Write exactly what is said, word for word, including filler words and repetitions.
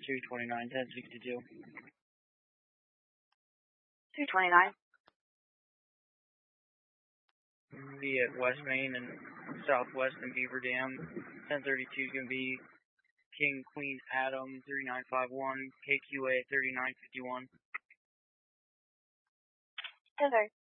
two twenty-nine, ten sixty-two. two twenty-nine. Be at West Main and Southwest and Beaver Dam. ten thirty-two is going to be King Queen Adam three nine five one, K Q A thirty-nine fifty-one. ten thirty.